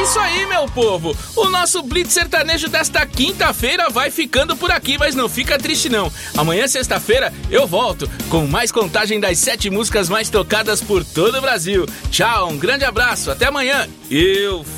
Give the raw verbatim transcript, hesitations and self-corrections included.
isso aí, meu povo. O nosso Blitz Sertanejo desta quinta-feira vai ficando por aqui, mas não fica triste não. Amanhã, sexta-feira, eu volto com mais contagem das sete músicas mais tocadas por todo o Brasil. Tchau, um grande abraço, até amanhã. Eu